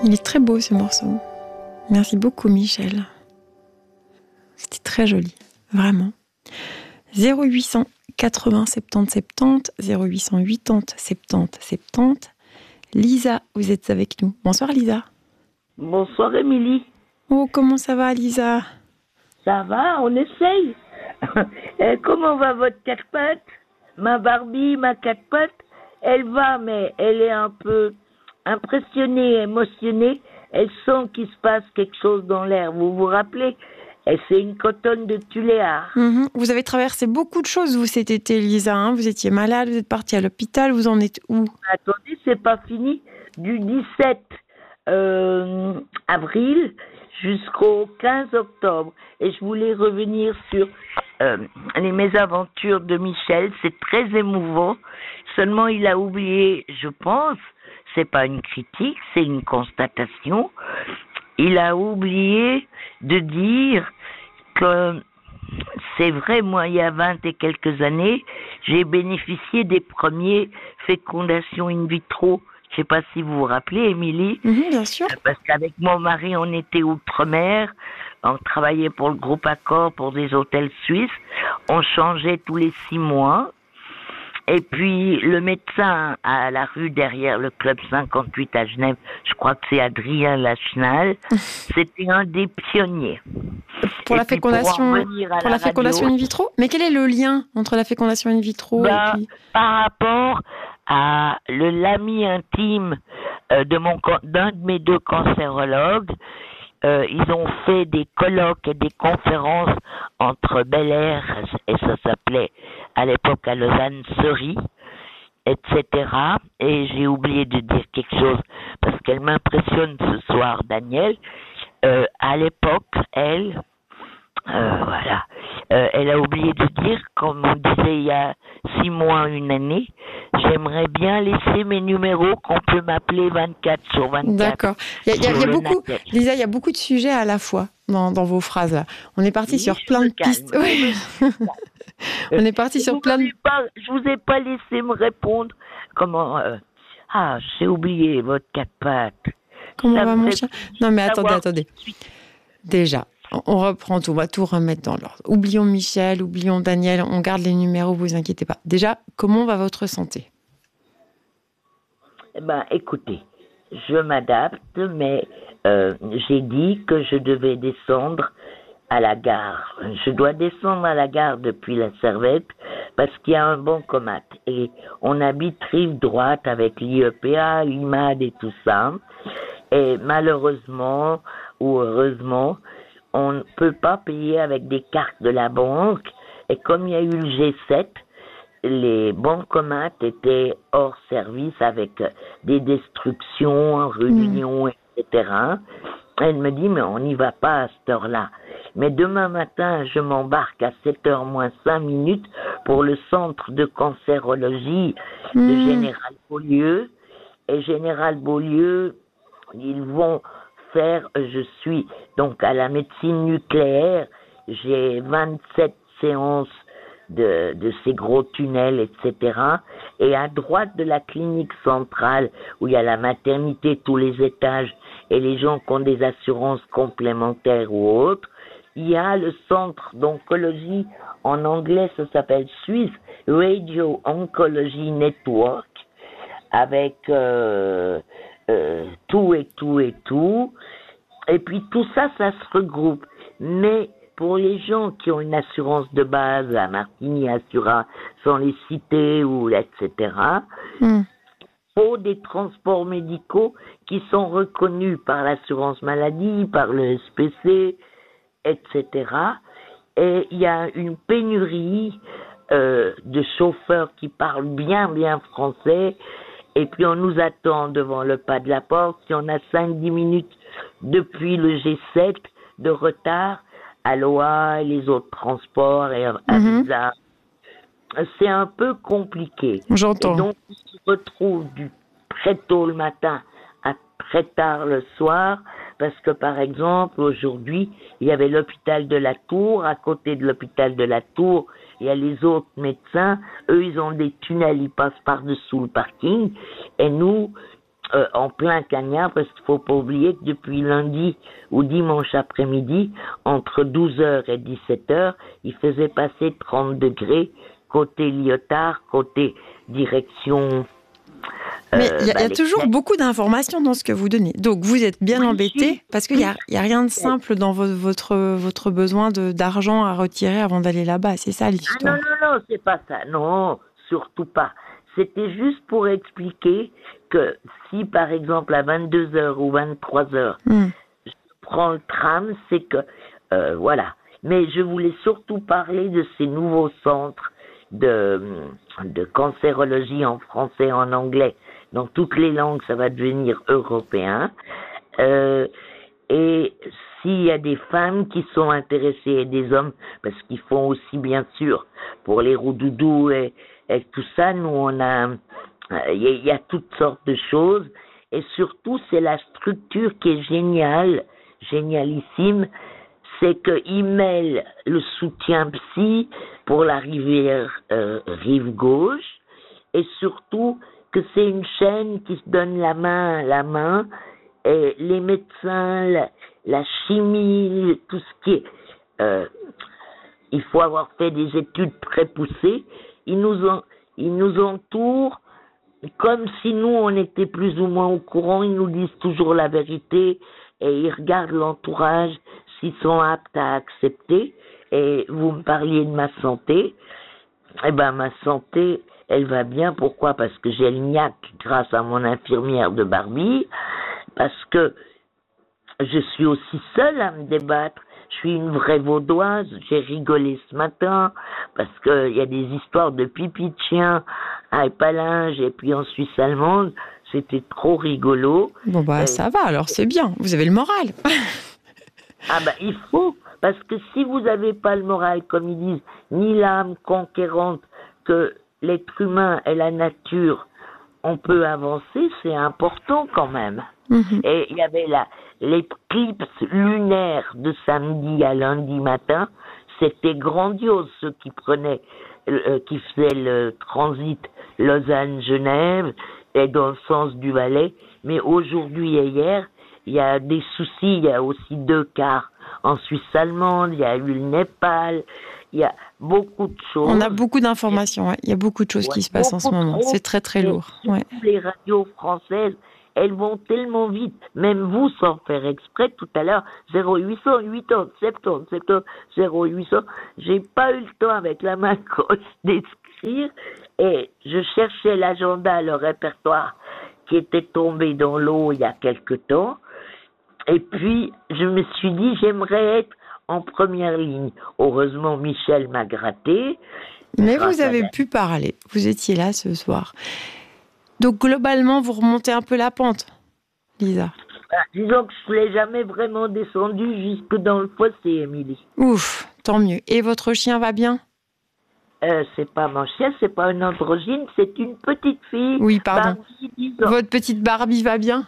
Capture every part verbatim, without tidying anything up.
Il est très beau ce morceau. Merci beaucoup Michel. C'était très joli, vraiment. zéro huit cent quatre-vingts soixante-dix soixante-dix, zéro huit cent quatre-vingts soixante-dix soixante-dix. Lisa, vous êtes avec nous. Bonsoir Lisa. Bonsoir Émilie. Oh, comment ça va Lisa? Ça va, on essaye. euh, comment va votre quatre pattes? Ma Barbie, ma quatre pattes, elle va, mais elle est un peu impressionnée, émotionnée. Elle sent qu'il se passe quelque chose dans l'air. Vous vous rappelez? Et c'est une cotonne de Tuléar. Mmh. Vous avez traversé beaucoup de choses, vous, cet été, Lisa. Hein, vous étiez malade, vous êtes partie à l'hôpital. Vous en êtes où? Attendez, c'est pas fini. Du dix-sept euh, avril jusqu'au quinze octobre. Et je voulais revenir sur euh, les mésaventures de Michel. C'est très émouvant. Seulement, il a oublié, je pense, c'est pas une critique, c'est une constatation. Il a oublié de dire que c'est vrai, moi, il y a vingt et quelques années, j'ai bénéficié des premiers fécondations in vitro. Je ne sais pas si vous vous rappelez, Émilie. Mmh, bien sûr. Parce qu'avec mon mari, on était outre-mer, on travaillait pour le groupe Accor, pour des hôtels suisses. On changeait tous les six mois. Et puis, le médecin à la rue derrière le club cinquante-huit à Genève, je crois que c'est Adrien Lachenal, c'était un des pionniers. Pour et la fécondation, pour, pour la, la fécondation in vitro? Mais quel est le lien entre la fécondation in vitro bah, et puis... Par rapport à le, l'ami intime euh, de mon, d'un de mes deux cancérologues, euh, ils ont fait des colloques et des conférences entre Bel Air, et ça s'appelait à l'époque à Lausanne, Ceris, et cetera. Et j'ai oublié de dire quelque chose, parce qu'elle m'impressionne ce soir, Daniel. Euh, à l'époque, elle, euh, voilà, euh, elle a oublié de dire, comme on disait il y a six mois, une année, j'aimerais bien laisser mes numéros qu'on peut m'appeler vingt-quatre sur vingt-quatre. D'accord. Il y a, il y a, il y a beaucoup, Lisa, il y a beaucoup de sujets à la fois dans, dans vos phrases là. On est parti oui, sur plein de pistes. Oui. On est parti sur plein de... Pas, je vous ai pas laissé me répondre. Comment euh... Ah, j'ai oublié votre quatre pattes. Comment ça va mon chien? Non mais attendez, attendez. Déjà, on reprend tout, on va tout remettre dans l'ordre. Oublions Michel, oublions Daniel, on garde les numéros, vous inquiétez pas. Déjà, comment va votre santé? Eh ben, écoutez, je m'adapte, mais euh, j'ai dit que je devais descendre à la gare. Je dois descendre à la gare depuis la Servette parce qu'il y a un bancomat. Et on habite rive droite avec l'I E P A, l'I M A D et tout ça. Et malheureusement ou heureusement, on ne peut pas payer avec des cartes de la banque. Et comme il y a eu le G sept, les bancomats étaient hors service avec des destructions, réunions, mmh. et cetera. Elle me dit, mais on n'y va pas à cette heure-là. Mais demain matin, je m'embarque à sept heures moins cinq minutes pour le centre de cancérologie mmh. de Général Beaulieu. Et Général Beaulieu, ils vont faire, je suis donc à la médecine nucléaire, j'ai vingt-sept séances de, de ces gros tunnels, et cetera. Et à droite de la clinique centrale, où il y a la maternité, tous les étages, et les gens qui ont des assurances complémentaires ou autres, il y a le centre d'oncologie, en anglais ça s'appelle Swiss Radio Oncology Network, avec euh, euh, tout et tout et tout. Et puis tout ça, ça se regroupe. Mais pour les gens qui ont une assurance de base, la Martini Assura, sans les citer, ou et cetera, mm. faut des transports médicaux qui sont reconnus par l'assurance maladie, par le S P C, et cetera. Et il y a une pénurie euh, de chauffeurs qui parlent bien, bien français. Et puis on nous attend devant le pas de la porte. Si on a cinq dix minutes depuis le G sept de retard, à l'O A et les autres transports et à mm-hmm. Visa, c'est un peu compliqué. J'entends. Et donc on se retrouve du très tôt le matin à très tard le soir, parce que par exemple aujourd'hui il y avait l'hôpital de la Tour. À côté de l'hôpital de la Tour, il y a les autres médecins. Eux, ils ont des tunnels, ils passent par-dessous le parking. Et nous, euh, en plein cagnard, parce qu'il faut pas oublier que depuis lundi ou dimanche après-midi, entre douze heures et dix-sept heures, il faisait passer trente degrés côté Lyotard, côté direction... Mais il euh, y a, bah, y a les toujours Clés. beaucoup d'informations dans ce que vous donnez. Donc vous êtes bien Oui, embêté oui, parce qu'il n'y oui. a, il y a rien de simple dans vo- votre, votre besoin de- d'argent à retirer avant d'aller là-bas. C'est ça Ah non, l'histoire. non, non, c'est pas ça. Non, surtout pas. C'était juste pour expliquer que si, par exemple, à vingt-deux heures ou vingt-trois heures, Hmm. je prends le tram, c'est que, euh, voilà. Mais je voulais surtout parler de ces nouveaux centres de, de cancérologie en français, en anglais. Dans toutes les langues, ça va devenir européen. Euh, et s'il y a des femmes qui sont intéressées et des hommes, parce qu'ils font aussi bien sûr pour les roudoudous et, et tout ça, nous on a, il y, a- il y a toutes sortes de choses. Et surtout, c'est la structure qui est géniale, génialissime, c'est qu'ils mêlent le soutien psy pour la rivière euh, rive gauche, et surtout que c'est une chaîne qui se donne la main à la main, et les médecins, la, la chimie, tout ce qui est... euh, il faut avoir fait des études très poussées, ils nous, en, ils nous entourent comme si nous, on était plus ou moins au courant. Ils nous disent toujours la vérité et ils regardent l'entourage s'ils sont aptes à accepter. Et vous me parliez de ma santé. Eh ben, ma santé, elle va bien. Pourquoi? Parce que j'ai le niaque grâce à mon infirmière de Barbie. Parce que je suis aussi seule à me débattre. Je suis une vraie vaudoise. J'ai rigolé ce matin parce qu'il y a des histoires de pipi de chien à Épalinges et puis en Suisse allemande. C'était trop rigolo. Bon, bah Euh, ça va, alors c'est bien. Vous avez le moral. ah ben, il faut, parce que si vous n'avez pas le moral, comme ils disent, ni l'âme conquérante que l'être humain et la nature, on peut avancer, c'est important quand même. Mhm. Et il y avait la, l'éclipse lunaire de samedi à lundi matin, c'était grandiose, ceux qui prenaient, euh, qui faisaient le transit Lausanne-Genève et dans le sens du Valais. Mais aujourd'hui et hier, il y a des soucis, il y a aussi deux quarts en Suisse allemande, il y a eu le Népal, il y a beaucoup de choses. On a beaucoup d'informations. Ouais. Il y a beaucoup de choses Ouais, qui se passent en ce beaucoup moment. trop. C'est très très Et lourd. surtout Ouais. les radios françaises, elles vont tellement vite, même vous sans faire exprès tout à l'heure, zéro huit cent quatre-vingt-dix, soixante-dix, soixante-dix, zéro huit cents, j'ai pas eu le temps avec la main gauche d'écrire et je cherchais l'agenda, le répertoire qui était tombé dans l'eau il y a quelque temps et puis je me suis dit j'aimerais être en première ligne. Heureusement Michel m'a gratté. Mais Grâce vous à avez la- pu parler. Vous étiez là ce soir. Donc globalement, vous remontez un peu la pente, Lisa. Ah, disons que je ne l'ai jamais vraiment descendu jusque dans le fossé, Émilie. Ouf, tant mieux. Et votre chien va bien? Euh, c'est pas mon chien, c'est pas une androgyne, c'est une petite fille. Oui, pardon. Barbie, dix ans. Votre petite Barbie va bien?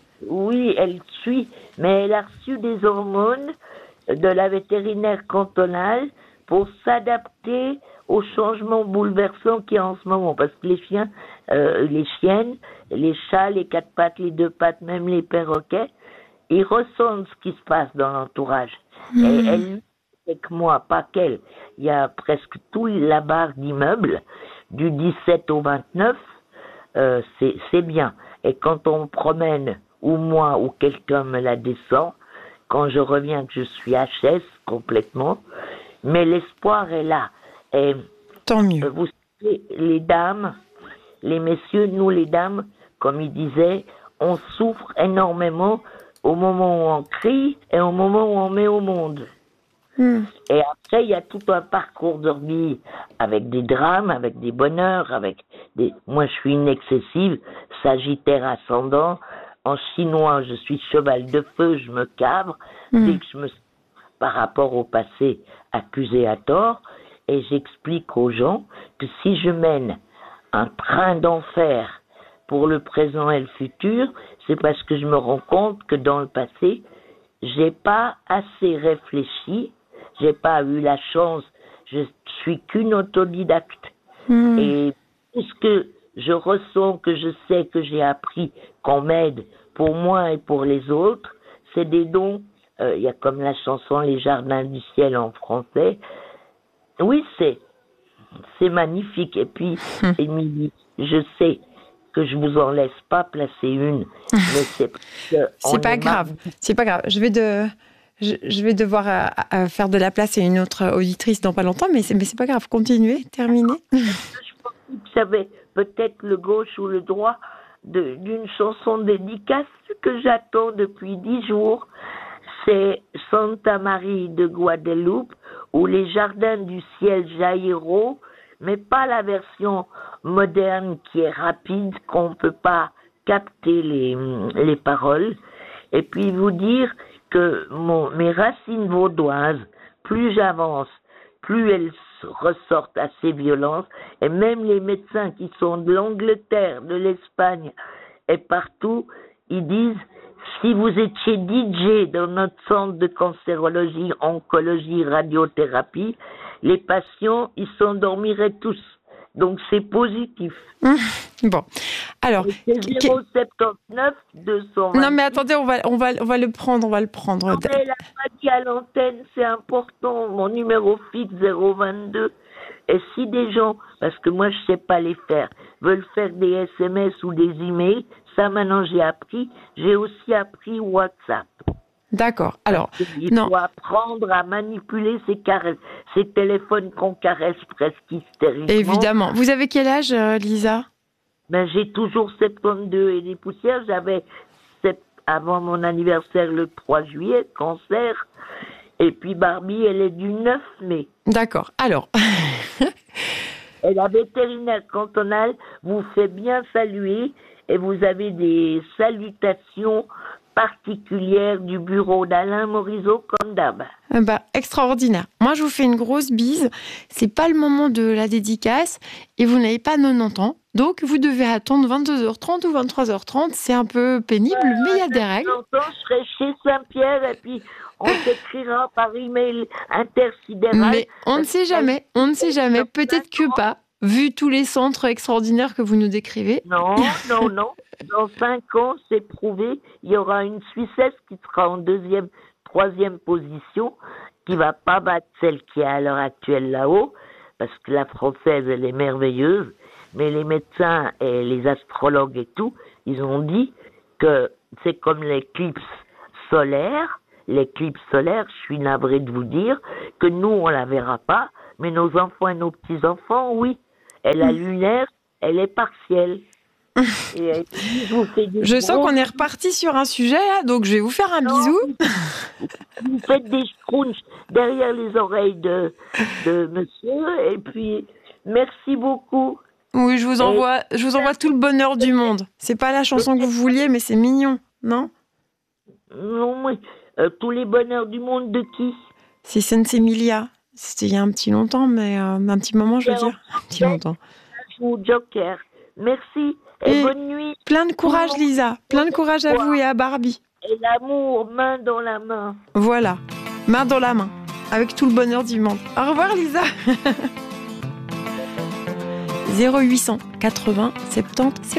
Oui, elle suit, mais elle a reçu des hormones de la vétérinaire cantonale pour s'adapter aux changements bouleversants qu'il y a en ce moment. Parce que les chiens, euh, les chiennes, les chats, les quatre pattes, les deux pattes, même les perroquets, ils ressentent ce qui se passe dans l'entourage. Mmh. Et elle, avec moi, pas qu'elle, il y a presque tout la barre d'immeubles, du dix-sept au vingt-neuf, euh, c'est, c'est bien. Et quand on me promène, ou moi, ou quelqu'un me la descend, quand je reviens que je suis H S complètement, mais l'espoir est là. Et Tant mieux. vous savez, les dames, les messieurs, nous les dames, comme il disait, on souffre énormément au moment où on crie et au moment où on met au monde. Mmh. Et après, il y a tout un parcours de vie avec des drames, avec des bonheurs, avec des... Moi, je suis une excessive, sagittaire ascendant. En chinois, je suis cheval de feu, je me cabre. Mmh. Dès que je me... Par rapport au passé, accusé à tort. Et j'explique aux gens que si je mène un train d'enfer pour le présent et le futur, c'est parce que je me rends compte que dans le passé, j'ai pas assez réfléchi, j'ai pas eu la chance, je suis qu'une autodidacte. Mmh. Et tout ce que je ressens que je sais que j'ai appris qu'on m'aide pour moi et pour les autres. C'est des dons. Il euh, y a comme la chanson Les Jardins du Ciel en français. Oui, c'est, c'est magnifique. Et puis, Émilie, je sais que je vous en laisse pas placer une, mais c'est c'est pas grave. Mar- c'est pas grave. Je vais de, je, je vais devoir euh, euh, faire de la place à une autre auditrice dans pas longtemps, mais c'est, mais c'est pas grave. Continuez, terminez. Je pense que vous savez peut-être le gauche ou le droit de, d'une chanson dédicace que j'attends depuis dix jours. C'est Santa Marie de Guadeloupe ou Les Jardins du Ciel Jairo, mais pas la version moderne qui est rapide, qu'on ne peut pas capter les, les paroles. Et puis vous dire que mon, mes racines vaudoises, plus j'avance, plus elles ressortent assez violentes. Et même les médecins qui sont de l'Angleterre, de l'Espagne et partout, ils disent: si vous étiez D J dans notre centre de cancérologie, oncologie, radiothérapie, les patients, ils s'endormiraient tous. Donc, c'est positif. Mmh, bon. Alors. C'est zéro sept neuf deux cent vingt. Non, mais attendez, on va, on va, on va le prendre, on va le prendre. Non, mais la maladie à l'antenne, c'est important. Mon numéro fixe, zéro vingt-deux. Et si des gens, parce que moi, je sais pas les faire, veulent faire des S M S ou des emails, ça, maintenant, j'ai appris. J'ai aussi appris WhatsApp. D'accord. Alors, il non. faut apprendre à manipuler ces, caresses, ces téléphones qu'on caresse presque hystériquement. Évidemment. Vous avez quel âge, euh, Lisa? Ben, j'ai toujours soixante-deux et des poussières. J'avais, avant mon anniversaire, le trois juillet, cancer. Et puis Barbie, elle est du neuf mai. D'accord. Alors. Et la vétérinaire cantonale vous fait bien saluer et vous avez des salutations particulière du bureau d'Alain Morisot comme d'hab. Bah, extraordinaire. Moi, je vous fais une grosse bise. C'est pas le moment de la dédicace et vous n'avez pas quatre-vingt-dix ans. Donc, vous devez attendre vingt-deux heures trente ou vingt-trois heures trente. C'est un peu pénible, euh, mais il y a des règles. Je serai chez Saint-Pierre et puis on s'écrira par email intersidéral. Mais on ne sait jamais. On ne sait jamais. Peut-être que pas. Vu tous les centres extraordinaires que vous nous décrivez. Non, non, non. Dans cinq ans, c'est prouvé, il y aura une Suissesse qui sera en deuxième, troisième position, qui va pas battre celle qui est à l'heure actuelle là-haut, parce que la française, elle est merveilleuse, mais les médecins et les astrologues et tout, ils ont dit que c'est comme l'éclipse solaire. L'éclipse solaire, je suis navrée de vous dire que nous, on la verra pas, mais nos enfants et nos petits-enfants, oui. Et la lunaire, elle est partielle. Et, et puis, je vous fais des je gros... sens qu'on est reparti sur un sujet, là, donc je vais vous faire un non, bisou. Vous faites des scrunchs derrière les oreilles de, de monsieur, et puis merci beaucoup. Oui, je vous envoie, et... je vous envoie tout le bonheur du monde. C'est pas la chanson que vous vouliez, mais c'est mignon, non? Non, mais euh, tous les bonheurs du monde de qui? C'est Sensemilia. C'était il y a un petit longtemps, mais euh, un petit moment, je veux dire. Un petit longtemps. Joker. Merci et, et bonne nuit. Plein de courage, Lisa. Plein de courage à vous et à Barbie. Et l'amour, main dans la main. Voilà, main dans la main, avec tout le bonheur du monde. Au revoir, Lisa. zéro huit cent quatre-vingts soixante-dix